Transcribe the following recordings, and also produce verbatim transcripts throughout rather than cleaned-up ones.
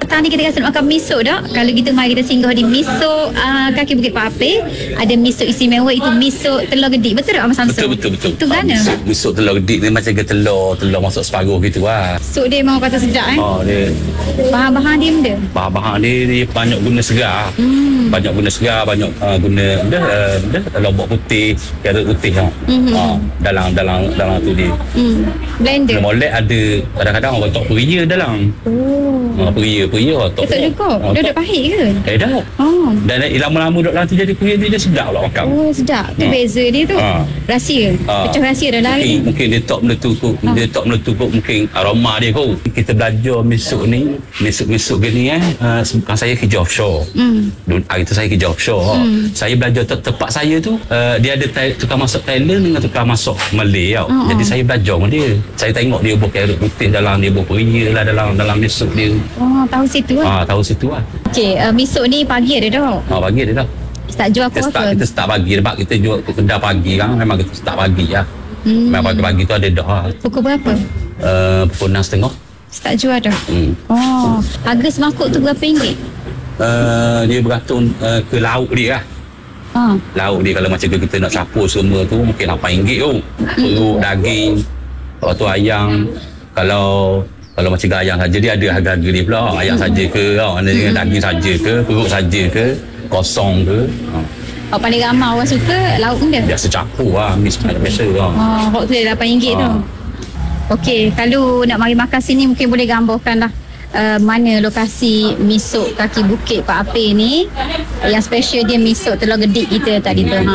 petang ni kita rasa nak makan miso dah. Kalau kita mari kita singgah di miso uh, kaki Bukit Pak Apeh. Ada miso istimewa itu miso telur gedik. Betul tak Mas Samsul? Betul betul betul. Itu kan? Miso, miso telur gedik ni macam ke telur telur masuk separuh gitu lah. So dia memang kata sedap eh. Oh dia Bahan-bahan dia benda. bahan-bahan dia, dia banyak guna segar. Hmm. Banyak guna segar, banyak uh, guna dah uh, dah lombok putih, carrot putih tau. Mm-hmm. Uh, dalam dalam dalam tu dia. Hmm. Blender. Dia molek ada kadang-kadang orang letak peria dalam. Oh. Uh, peria peria letak. Betul juga. Uh, Dia dah pahit ke? Eh dah. Oh. Dan eh, lama-lama duduk dalam tu jadi peria dia, dia sedap lah makan. Oh sedap. Tu Ha. beza dia tu. Ha. Rahsia. Ha. Pecah rahsia dah Mungkin, lain. mungkin dia tak meletup kot. Ha. Dia tak meletup kot mungkin aroma dia kot. Kita belajar mesuk ni, mesuk-mesuk gini eh. Uh, bukan saya kerja offshore. Hmm. Dulu hari tu saya kerja offshore. Hmm. Saya belajar te- tempat saya tu, uh, dia ada ta- tukang masak Thailand dengan tukang masak Malay tau. Ha. Jadi saya belajar dengan dia. Saya tengok dia buat carrot putih dalam, dia buat peria lah dalam dalam mesuk dia. Oh, tahu situ lah. Ah, tahu situ lah. Okey, uh, miso ni pagi ada dah. Ah, bagi dia dah. Start jual Kita start, apa-apa. kita start pagi sebab kita jual ke kedai pagi kan, memang kita start pagi lah. Hmm. Memang pagi-pagi tu ada dah lah. Pukul berapa? Uh, pukul enam setengah. Start jual dah. Hmm. Oh, harga semangkuk tu berapa ringgit? Uh, dia bergantung uh, ke lauk dia lah. Ha. Lauk dia kalau macam kita nak capur semua tu mungkin lapan ringgit tu. Perut, daging, lepas tu ayam. Kalau kalau macam ayam saja dia ada harga-harga dia pula. Ayam saja ke, oh, ada dengan daging saja ke, perut saja ke, kosong ke. Ha. Oh, paling ramai orang suka lauk dia. Biasa capur lah, mis macam biasa lah. Oh, hot tu lapan ringgit Ha. tu. Okey, kalau nak mari makan sini mungkin boleh gambarkan lah uh, mana lokasi miso kaki Bukit Pak Apeh ni. Yang special dia miso telur gedik kita tadi tu. Ha.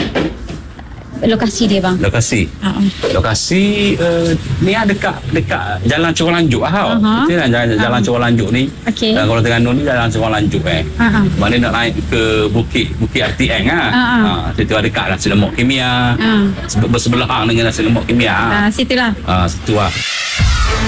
Lokasi dia bang. Lokasi. Ha. Lokasi uh, ni lah dekat dekat Jalan Corong Lanjuk lah tau. Aha. Kita jalan, jalan Corong Lanjuk ni. Okey. Uh, kalau Terengganu ni Jalan Corong Lanjuk eh. Ha. Mana nak naik ke Bukit Bukit R T N lah. Ha, ha. Ha, situ ada dekat nasi lemak kimia. Ha. Sebe- Bersebelahan dengan nasi lemak kimia. Ha, situlah. Ha, situ lah.